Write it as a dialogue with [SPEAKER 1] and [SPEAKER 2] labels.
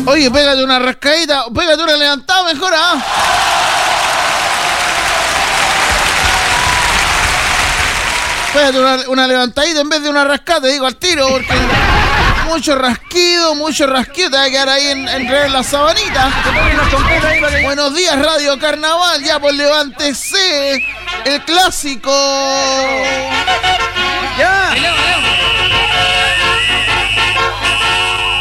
[SPEAKER 1] Oye, pégate una rascadita, pégate una levantada mejor, ¿ah? Pégate una levantadita en vez de una rascada, te digo al tiro, porque mucho rasquido, te va a quedar ahí en la sabanita. Buenos días, Radio Carnaval, ya pues levántese, el clásico.